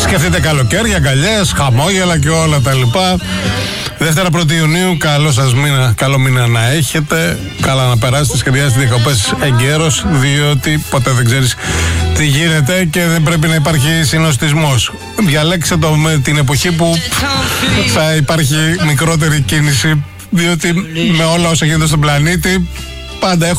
Σκεφτείτε καλοκαίρια, αγκαλιές, χαμόγελα και όλα τα λοιπά. Δευτέρα 1η Ιουνίου, καλό μήνα να έχετε. Καλά να περάσετε, σχεδιάσετε διακοπές εγκαίρως, διότι ποτέ δεν ξέρεις τι γίνεται και δεν πρέπει να υπάρχει συνοστισμός. Διαλέξτε το με την εποχή που θα υπάρχει μικρότερη κίνηση, διότι με όλα όσα γίνονται στον πλανήτη πάντα έχουμε